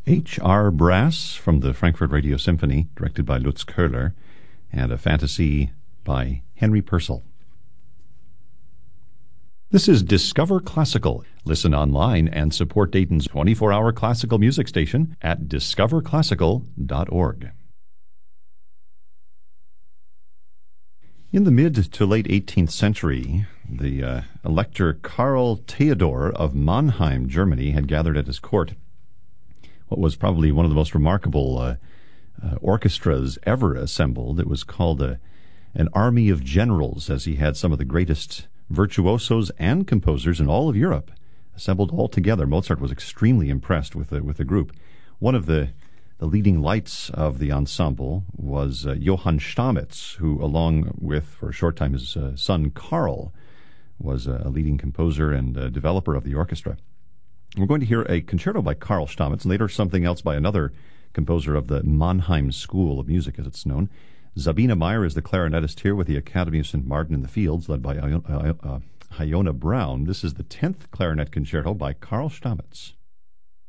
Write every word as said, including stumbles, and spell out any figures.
H R Brass from the Frankfurt Radio Symphony, directed by Lutz Köhler, and a fantasy by Henry Purcell. This is Discover Classical. Listen online and support Dayton's twenty-four hour classical music station at discover classical dot org. In the mid to late eighteenth century, the uh, Elector Karl Theodor of Mannheim, Germany, had gathered at his court what was probably one of the most remarkable uh, uh, orchestras ever assembled. It was called a, an army of generals, as he had some of the greatest virtuosos and composers in all of Europe assembled all together. Mozart was extremely impressed with the, with the group. One of the, the leading lights of the ensemble was uh, Johann Stamitz, who, along with, for a short time, his uh, son Karl, was uh, a leading composer and uh, developer of the orchestra. We're going to hear a concerto by Karl Stamitz, and later something else by another composer of the Mannheim School of Music, as it's known. Sabine Meyer is the clarinetist here with the Academy of Saint Martin in the Fields, led by Iona, uh, uh, Iona Brown. This is the tenth clarinet concerto by Karl Stamitz.